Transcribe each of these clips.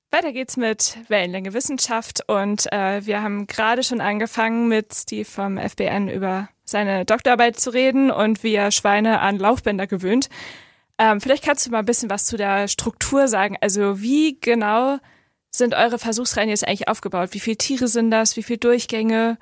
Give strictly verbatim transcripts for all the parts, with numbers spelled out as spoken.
Weiter geht's mit Wellenlänge Wissenschaft und äh, wir haben gerade schon angefangen, mit Steve vom F B N über seine Doktorarbeit zu reden und wie er Schweine an Laufbänder gewöhnt. Ähm, vielleicht kannst du mal ein bisschen was zu der Struktur sagen. Also wie genau sind eure Versuchsreihen jetzt eigentlich aufgebaut? Wie viele Tiere sind das? Wie viele Durchgänge?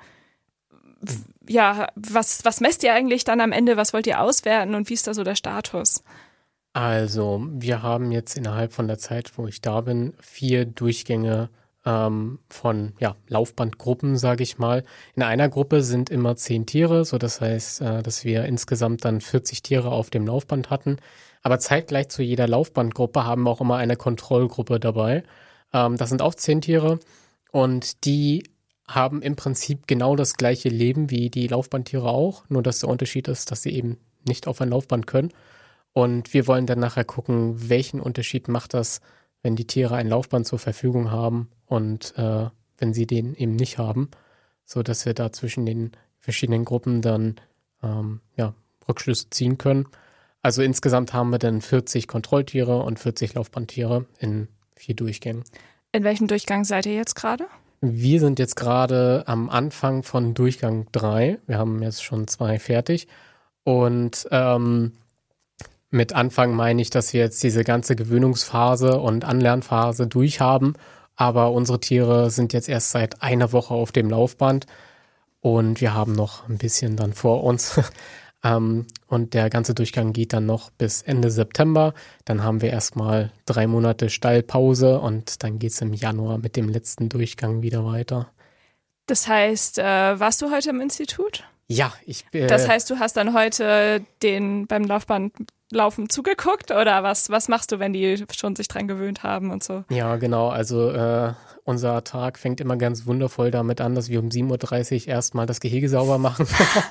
Ja, was, was messt ihr eigentlich dann am Ende? Was wollt ihr auswerten und wie ist da so der Status? Also, wir haben jetzt innerhalb von der Zeit, wo ich da bin, vier Durchgänge ähm, von ja, Laufbandgruppen, sage ich mal. In einer Gruppe sind immer zehn Tiere, so das heißt, äh, dass wir insgesamt dann vierzig Tiere auf dem Laufband hatten. Aber zeitgleich zu jeder Laufbandgruppe haben wir auch immer eine Kontrollgruppe dabei. Ähm, das sind auch zehn Tiere und die haben im Prinzip genau das gleiche Leben wie die Laufbandtiere auch, nur dass der Unterschied ist, dass sie eben nicht auf ein Laufband können. Und wir wollen dann nachher gucken, welchen Unterschied macht das, wenn die Tiere ein Laufband zur Verfügung haben und äh, wenn sie den eben nicht haben, so dass wir da zwischen den verschiedenen Gruppen dann ähm, ja, Rückschlüsse ziehen können. Also insgesamt haben wir dann vierzig Kontrolltiere und vierzig Laufbandtiere in vier Durchgängen. In welchem Durchgang seid ihr jetzt gerade? Wir sind jetzt gerade am Anfang von Durchgang drei. Wir haben jetzt schon zwei fertig und ähm, mit Anfang meine ich, dass wir jetzt diese ganze Gewöhnungsphase und Anlernphase durchhaben, aber unsere Tiere sind jetzt erst seit einer Woche auf dem Laufband und wir haben noch ein bisschen dann vor uns. ähm, und der ganze Durchgang geht dann noch bis Ende September. Dann haben wir erstmal drei Monate Stallpause und dann geht es im Januar mit dem letzten Durchgang wieder weiter. Das heißt, äh, warst du heute im Institut? Ja, ich äh, Das heißt, du hast dann heute den beim Laufbandlaufen zugeguckt oder was, was machst du, wenn die schon sich dran gewöhnt haben und so? Ja, genau. Also äh, unser Tag fängt immer ganz wundervoll damit an, dass wir um sieben Uhr dreißig erstmal das Gehege sauber machen.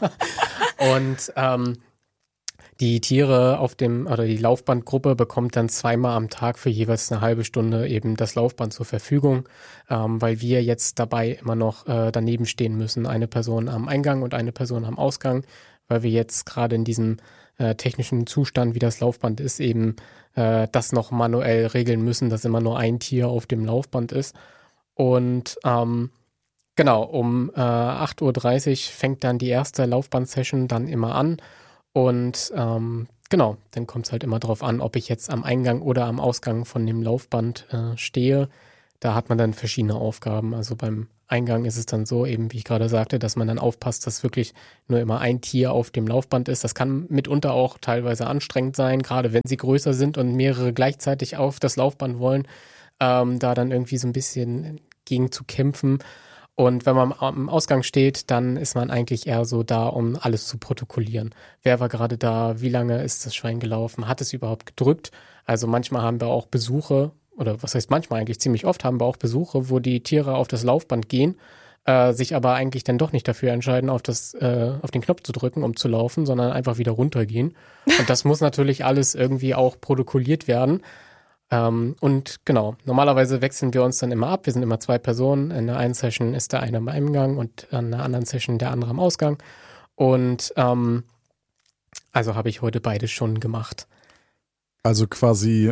Und ähm, die Tiere auf dem, oder die Laufbandgruppe bekommt dann zweimal am Tag für jeweils eine halbe Stunde eben das Laufband zur Verfügung, ähm, weil wir jetzt dabei immer noch äh, daneben stehen müssen. Eine Person am Eingang und eine Person am Ausgang, weil wir jetzt gerade in diesem äh, technischen Zustand, wie das Laufband ist, eben äh, das noch manuell regeln müssen, dass immer nur ein Tier auf dem Laufband ist. Und ähm, genau, um äh, acht Uhr dreißig fängt dann die erste Laufband-Session dann immer an. Und ähm, genau, dann kommt es halt immer drauf an, ob ich jetzt am Eingang oder am Ausgang von dem Laufband äh, stehe. Da hat man dann verschiedene Aufgaben. Also beim Eingang ist es dann so, eben wie ich gerade sagte, dass man dann aufpasst, dass wirklich nur immer ein Tier auf dem Laufband ist. Das kann mitunter auch teilweise anstrengend sein, gerade wenn sie größer sind und mehrere gleichzeitig auf das Laufband wollen, ähm, da dann irgendwie so ein bisschen gegen zu kämpfen. Und wenn man am Ausgang steht, dann ist man eigentlich eher so da, um alles zu protokollieren. Wer war gerade da? Wie lange ist das Schwein gelaufen? Hat es überhaupt gedrückt? Also manchmal haben wir auch Besuche, oder was heißt manchmal eigentlich, ziemlich oft haben wir auch Besuche, wo die Tiere auf das Laufband gehen, äh, sich aber eigentlich dann doch nicht dafür entscheiden, auf das, äh, auf den Knopf zu drücken, um zu laufen, sondern einfach wieder runtergehen. Und das muss natürlich alles irgendwie auch protokolliert werden. Ähm, und genau, normalerweise wechseln wir uns dann immer ab. Wir sind immer zwei Personen. In der einen Session ist der eine am Eingang und an der anderen Session der andere am Ausgang. Und ähm, also habe ich heute beides schon gemacht. Also quasi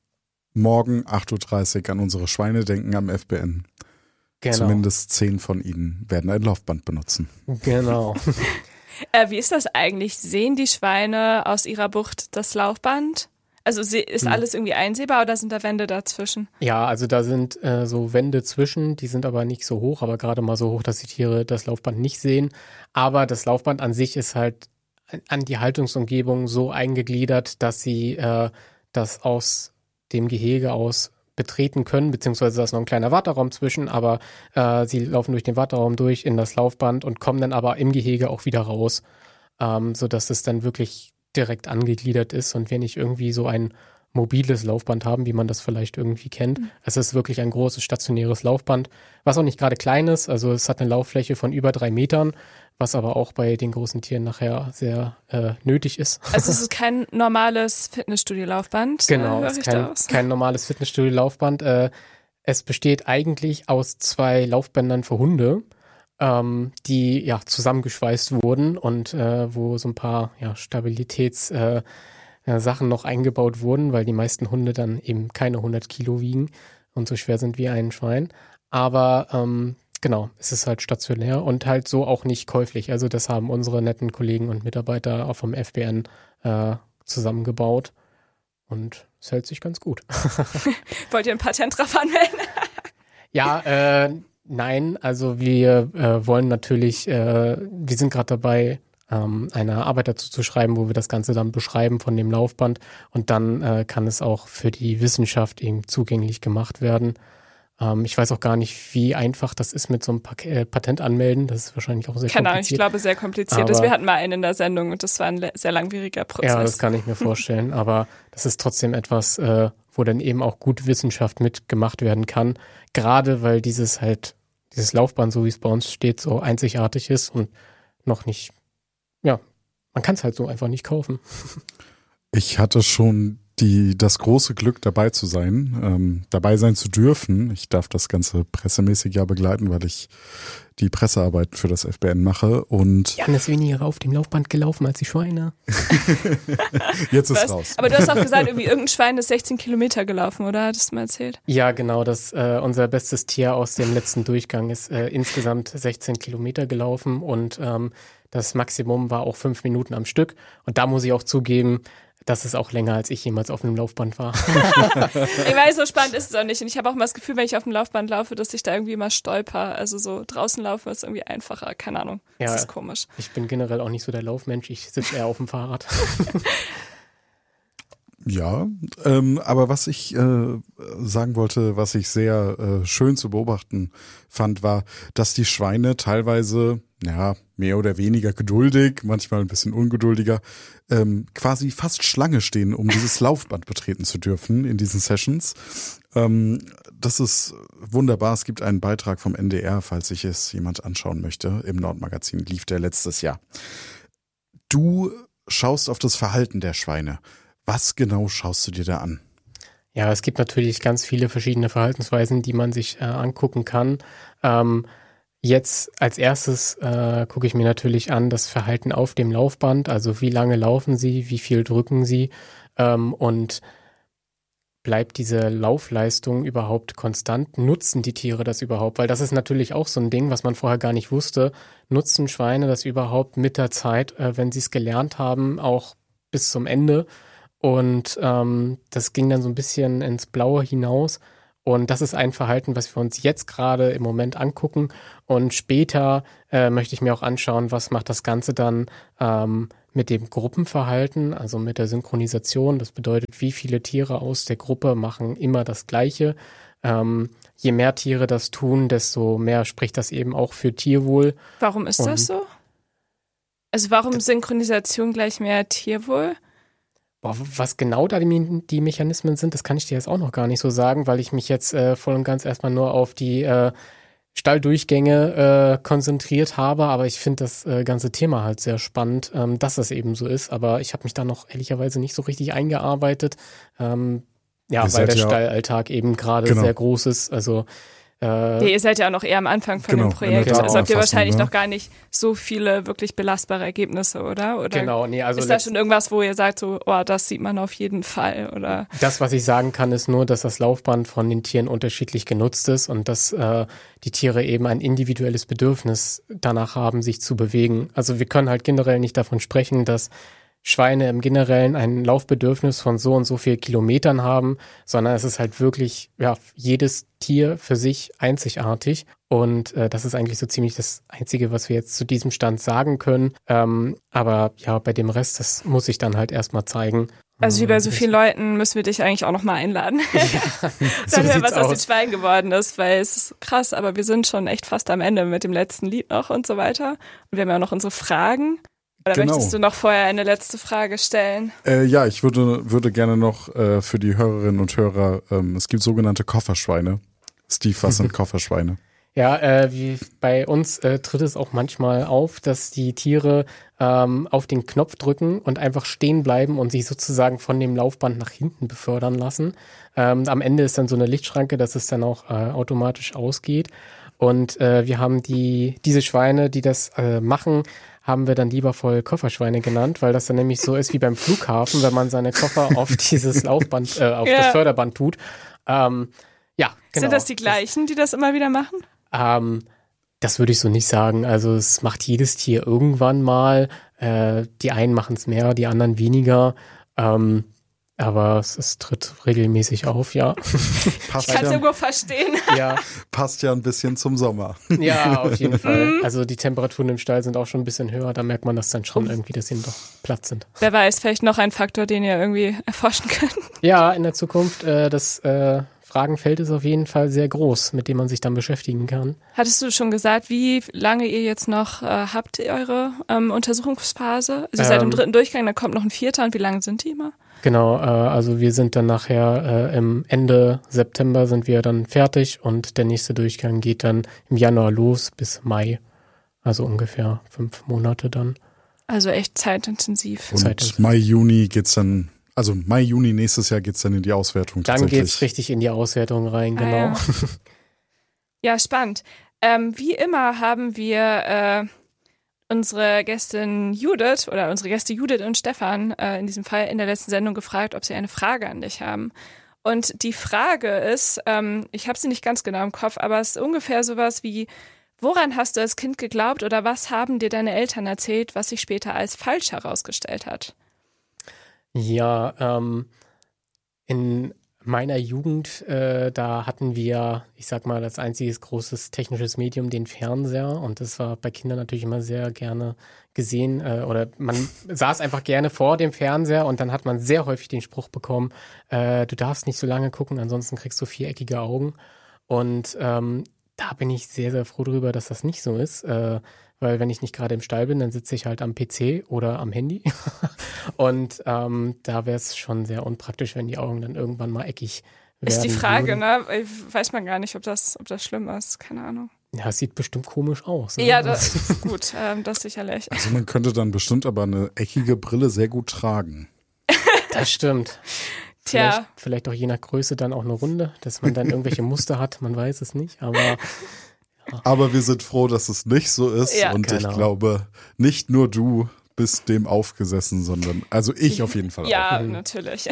morgen acht Uhr dreißig an unsere Schweine denken am F B N. Genau. Zumindest zehn von ihnen werden ein Laufband benutzen. Genau. äh, wie ist das eigentlich? Sehen die Schweine aus ihrer Bucht das Laufband? Also ist alles irgendwie einsehbar oder sind da Wände dazwischen? Ja, also da sind äh, so Wände zwischen, die sind aber nicht so hoch, aber gerade mal so hoch, dass die Tiere das Laufband nicht sehen. Aber das Laufband an sich ist halt an die Haltungsumgebung so eingegliedert, dass sie äh, das aus dem Gehege aus betreten können, beziehungsweise da ist noch ein kleiner Warteraum zwischen, aber äh, sie laufen durch den Warteraum durch in das Laufband und kommen dann aber im Gehege auch wieder raus, ähm, sodass es dann wirklich direkt angegliedert ist und wir nicht irgendwie so ein mobiles Laufband haben, wie man das vielleicht irgendwie kennt. Mhm. Es ist wirklich ein großes stationäres Laufband, was auch nicht gerade klein ist. Also es hat eine Lauffläche von über drei Metern, was aber auch bei den großen Tieren nachher sehr äh, nötig ist. Also es ist kein normales Fitnessstudio-Laufband? Genau, es ist kein, kein normales Fitnessstudio-Laufband. Äh, es besteht eigentlich aus zwei Laufbändern für Hunde, ähm, die ja zusammengeschweißt wurden und äh, wo so ein paar ja, Stabilitäts äh, Sachen noch eingebaut wurden, weil die meisten Hunde dann eben keine hundert Kilo wiegen. und so schwer sind wie ein Schwein. Aber ähm, genau, es ist halt stationär und halt so auch nicht käuflich. Also das haben unsere netten Kollegen und Mitarbeiter auch vom F B N äh, zusammengebaut und es hält sich ganz gut. Wollt ihr ein Patent drauf anmelden? Ja, äh, nein, also wir äh, wollen natürlich, äh, wir sind gerade dabei, ähm, eine Arbeit dazu zu schreiben, wo wir das Ganze dann beschreiben von dem Laufband und dann äh, kann es auch für die Wissenschaft eben zugänglich gemacht werden. Ähm, ich weiß auch gar nicht, wie einfach das ist mit so einem Pak- äh, Patent anmelden, das ist wahrscheinlich auch sehr Keine Ahnung, kompliziert. ich glaube sehr kompliziert. Das, wir hatten mal einen in der Sendung und das war ein le- sehr langwieriger Prozess. Ja, das kann ich mir vorstellen, aber das ist trotzdem etwas, äh, wo dann eben auch gut Wissenschaft mitgemacht werden kann, gerade weil dieses halt, dieses Laufband, so wie es bei uns steht, so einzigartig ist und noch nicht, ja, man kann es halt so einfach nicht kaufen. Ich hatte schon die, das große Glück, dabei zu sein, ähm, dabei sein zu dürfen. Ich darf das Ganze pressemäßig ja begleiten, weil ich die Pressearbeit für das F B N mache. Und Jan ist weniger auf dem Laufband gelaufen als die Schweine. Jetzt ist Was? raus. Aber du hast auch gesagt, irgendwie irgendein Schwein ist sechzehn Kilometer gelaufen, oder? Hattest du mal erzählt? Ja, genau. Das äh, unser bestes Tier aus dem letzten Durchgang ist äh, insgesamt sechzehn Kilometer gelaufen und ähm, das Maximum war auch fünf Minuten am Stück. Und da muss ich auch zugeben, das ist auch länger, als ich jemals auf einem Laufband war. Ich weiß, so spannend ist es auch nicht. Und ich habe auch immer das Gefühl, wenn ich auf dem Laufband laufe, dass ich da irgendwie immer stolper. Also so draußen laufen ist irgendwie einfacher. Keine Ahnung. Das Ja, ist komisch. Ich bin generell auch nicht so der Laufmensch. Ich sitze eher auf dem Fahrrad. Ja, ähm, aber was ich äh, sagen wollte, was ich sehr äh, schön zu beobachten fand, war, dass die Schweine teilweise, ja, mehr oder weniger geduldig, manchmal ein bisschen ungeduldiger, ähm, quasi fast Schlange stehen, um dieses Laufband betreten zu dürfen in diesen Sessions. Ähm, das ist wunderbar. Es gibt einen Beitrag vom N D R, falls sich es jemand anschauen möchte. Im Nordmagazin lief der letztes Jahr. Du schaust auf das Verhalten der Schweine. Was genau schaust du dir da an? Ja, es gibt natürlich ganz viele verschiedene Verhaltensweisen, die man sich äh, angucken kann. Ähm, jetzt als erstes äh, gucke ich mir natürlich an das Verhalten auf dem Laufband, also wie lange laufen sie, wie viel drücken sie ähm, und bleibt diese Laufleistung überhaupt konstant? Nutzen die Tiere das überhaupt? Weil das ist natürlich auch so ein Ding, was man vorher gar nicht wusste. Nutzen Schweine das überhaupt mit der Zeit, äh, wenn sie es gelernt haben, auch bis zum Ende? Und ähm, das ging dann so ein bisschen ins Blaue hinaus. Und das ist ein Verhalten, was wir uns jetzt gerade im Moment angucken. Und später äh, möchte ich mir auch anschauen, was macht das Ganze dann ähm, mit dem Gruppenverhalten, also mit der Synchronisation. Das bedeutet, wie viele Tiere aus der Gruppe machen immer das Gleiche. Ähm, je mehr Tiere das tun, desto mehr spricht das eben auch für Tierwohl. Warum ist Und das so? Also warum Synchronisation gleich mehr Tierwohl? Boah, was genau da die, die Mechanismen sind, das kann ich dir jetzt auch noch gar nicht so sagen, weil ich mich jetzt äh, voll und ganz erstmal nur auf die äh, Stalldurchgänge äh, konzentriert habe, aber ich finde das äh, ganze Thema halt sehr spannend, ähm, dass das eben so ist, aber ich habe mich da noch ehrlicherweise nicht so richtig eingearbeitet, ähm, ja, Ihr weil der seid ja- Stallalltag eben gerade Genau. sehr groß ist, also äh, Ja, ihr seid ja auch noch eher am Anfang von Genau, dem Projekt. in der Also habt ihr Datenerfassung, wahrscheinlich ne? noch gar nicht so viele wirklich belastbare Ergebnisse, oder? Oder genau, nee, also ist da letzt- schon irgendwas, wo ihr sagt, so, oh, das sieht man auf jeden Fall? Oder Das, was ich sagen kann, ist nur, dass das Laufband von den Tieren unterschiedlich genutzt ist und dass äh, die Tiere eben ein individuelles Bedürfnis danach haben, sich zu bewegen. Also wir können halt generell nicht davon sprechen, dass Schweine im Generellen ein Laufbedürfnis von so und so viel Kilometern haben, sondern es ist halt wirklich, ja, jedes Tier für sich einzigartig. Und äh, das ist eigentlich so ziemlich das Einzige, was wir jetzt zu diesem Stand sagen können. Ähm, aber ja, bei dem Rest, das muss ich dann halt erstmal zeigen. also wie bei so Das- vielen Leuten müssen wir dich eigentlich auch noch mal einladen. so Dann hören, sieht's was aus den aus. Schweinen geworden ist, weil es ist krass, aber wir sind schon echt fast am Ende mit dem letzten Lied noch und so weiter. Und wir haben ja auch noch unsere Fragen. Oder Genau. möchtest du noch vorher eine letzte Frage stellen? Äh, ja, ich würde, würde gerne noch äh, für die Hörerinnen und Hörer, ähm, es gibt sogenannte Kofferschweine. Steve, was sind Kofferschweine? Ja, äh, wie bei uns äh, tritt es auch manchmal auf, dass die Tiere ähm, auf den Knopf drücken und einfach stehen bleiben und sich sozusagen von dem Laufband nach hinten befördern lassen. Ähm, am Ende ist dann so eine Lichtschranke, dass es dann auch äh, automatisch ausgeht. Und äh, wir haben die diese Schweine, die das äh, machen, haben wir dann liebevoll Kofferschweine genannt, weil das dann nämlich so ist wie beim Flughafen, wenn man seine Koffer auf dieses Laufband, äh, auf Ja. das Förderband tut. Ähm, Ja, genau. Sind das die gleichen, die das immer wieder machen? Ähm, das würde ich so nicht sagen. Also es macht jedes Tier irgendwann mal. Äh, die einen machen es mehr, die anderen weniger. Ähm, aber es, es tritt regelmäßig auf, ja. Passt Ich kann es ja, irgendwo verstehen. Ja, passt ja ein bisschen zum Sommer. ja, auf jeden Fall. Also die Temperaturen im Stall sind auch schon ein bisschen höher. Da merkt man das dann schon irgendwie, dass sie doch platt sind. Wer weiß, vielleicht noch ein Faktor, den ihr irgendwie erforschen könnt. Ja, in der Zukunft, äh, das äh, Fragenfeld ist auf jeden Fall sehr groß, mit dem man sich dann beschäftigen kann. Hattest du schon gesagt, wie lange ihr jetzt noch äh, habt, ihr eure ähm, Untersuchungsphase? Also ihr seid im Ähm, dritten Durchgang, dann kommt noch ein vierter. Und wie lange sind die immer? Genau, äh, also wir sind dann nachher äh, im Ende September sind wir dann fertig und der nächste Durchgang geht dann im Januar los bis Mai. Also ungefähr fünf Monate dann. Also echt zeitintensiv. Und Zeit. Mai, Juni geht's dann, also Mai, Juni nächstes Jahr geht's dann in die Auswertung Dann tatsächlich. geht's richtig in die Auswertung rein, Ah, genau. ja. Ja, spannend. Ähm, wie immer haben wir äh, unsere Gästin Judith oder unsere Gäste Judith und Stefan äh, in diesem Fall in der letzten Sendung gefragt, ob sie eine Frage an dich haben. Und die Frage ist, ähm, ich habe sie nicht ganz genau im Kopf, aber es ist ungefähr sowas wie, woran hast du als Kind geglaubt oder was haben dir deine Eltern erzählt, was sich später als falsch herausgestellt hat? Ja, ähm, in meiner Jugend, äh, da hatten wir, ich sag mal, als einziges großes technisches Medium den Fernseher und das war bei Kindern natürlich immer sehr gerne gesehen äh, oder man saß einfach gerne vor dem Fernseher und dann hat man sehr häufig den Spruch bekommen, äh, du darfst nicht so lange gucken, ansonsten kriegst du viereckige Augen und ähm, da bin ich sehr, sehr froh drüber, dass das nicht so ist, äh, weil wenn ich nicht gerade im Stall bin, dann sitze ich halt am P C oder am Handy und ähm, da wäre es schon sehr unpraktisch, wenn die Augen dann irgendwann mal eckig werden. Ist die Frage, würden. ne? Weiß man gar nicht, ob das, ob das schlimm ist. Keine Ahnung. Ja, es sieht bestimmt komisch aus. Ne? Ja, das ist gut, ähm, das sicherlich. Also man könnte dann bestimmt aber eine eckige Brille sehr gut tragen. Das stimmt. Tja. Vielleicht, vielleicht auch je nach Größe dann auch eine Runde, dass man dann irgendwelche Muster hat, man weiß es nicht, aber Aber wir sind froh, dass es nicht so ist. Ja. Und Genau. ich glaube, nicht nur du bist dem aufgesessen, sondern, also ich auf jeden Fall Ja, auch. natürlich.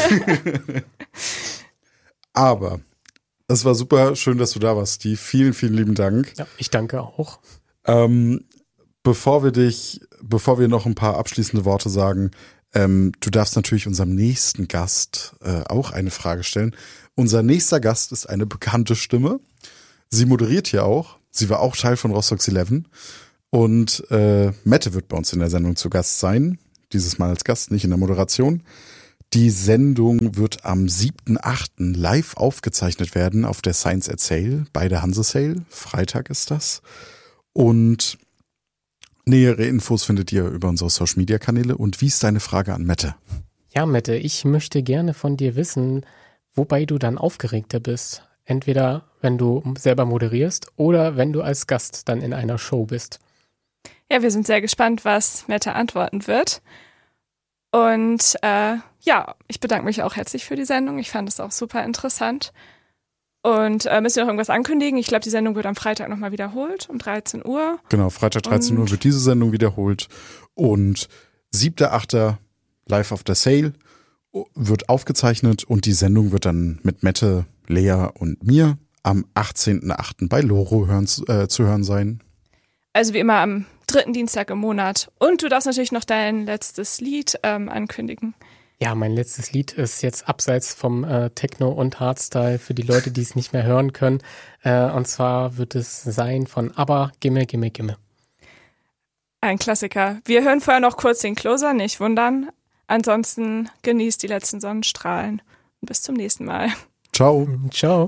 Aber es war super schön, dass du da warst, Steve. Vielen, vielen lieben Dank. ja, ich danke auch. Ähm, bevor wir dich, bevor wir noch ein paar abschließende Worte sagen, ähm, du darfst natürlich unserem nächsten Gast äh, auch eine Frage stellen. Unser nächster Gast ist eine bekannte Stimme. Sie moderiert hier auch. Sie war auch Teil von Rostocks elf. Und äh, Mette wird bei uns in der Sendung zu Gast sein. Dieses Mal als Gast, nicht in der Moderation. Die Sendung wird am siebten achten live aufgezeichnet werden auf der Science at Sail bei der Hanse Sail. Freitag ist das. Und nähere Infos findet ihr über unsere Social-Media-Kanäle. Und wie ist deine Frage an Mette? Ja, Mette, ich möchte gerne von dir wissen, wobei du dann aufgeregter bist. Entweder wenn du selber moderierst oder wenn du als Gast dann in einer Show bist. Ja, wir sind sehr gespannt, was Mette antworten wird. Und äh, ja, ich bedanke mich auch herzlich für die Sendung. Ich fand es auch super interessant. Und äh, müssen wir noch irgendwas ankündigen? Ich glaube, die Sendung wird am Freitag nochmal wiederholt, um dreizehn Uhr. Genau, Freitag dreizehn Uhr Und- wird diese Sendung wiederholt. Und siebter achter live auf der Sail wird aufgezeichnet und die Sendung wird dann mit Mette, Lea und mir am achtzehnten achten bei Loro hören, äh, zu hören sein. Also wie immer am dritten Dienstag im Monat. Und du darfst natürlich noch dein letztes Lied ähm, ankündigen. Ja, mein letztes Lied ist jetzt abseits vom äh, Techno und Hardstyle für die Leute, die es nicht mehr hören können. Äh, und zwar wird es sein von ABBA, Gimme, Gimme, Gimme. Ein Klassiker. Wir hören vorher noch kurz den Closer, nicht wundern. Ansonsten genießt die letzten Sonnenstrahlen. Und bis zum nächsten Mal. Ciao. Ciao.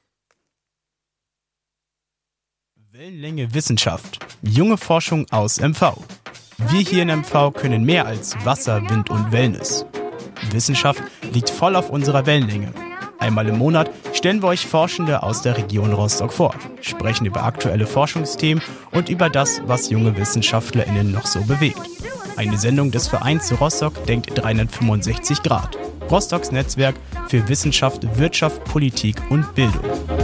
Wellenlänge Wissenschaft. Junge Forschung aus M V. Wir hier in M V können mehr als Wasser, Wind und Wellness. Wissenschaft liegt voll auf unserer Wellenlänge. Einmal im Monat stellen wir euch Forschende aus der Region Rostock vor, sprechen über aktuelle Forschungsthemen und über das, was junge WissenschaftlerInnen noch so bewegt. Eine Sendung des Vereins Rostock denkt dreihundertfünfundsechzig Grad. Rostocks Netzwerk für Wissenschaft, Wirtschaft, Politik und Bildung.